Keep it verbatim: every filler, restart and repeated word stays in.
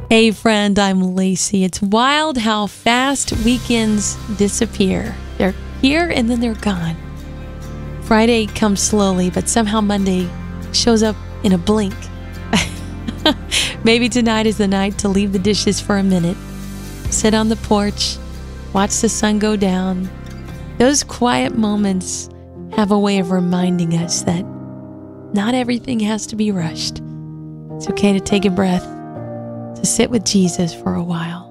Hey friend, I'm Lacey. It's wild how fast weekends disappear. They're here and then they're gone. Friday comes slowly, but somehow Monday shows up in a blink. Maybe tonight is the night to leave the dishes for a minute, sit on the porch, watch the sun go down. Those quiet moments have a way of reminding us that not everything has to be rushed. It's okay to take a breath, to sit with Jesus for a while.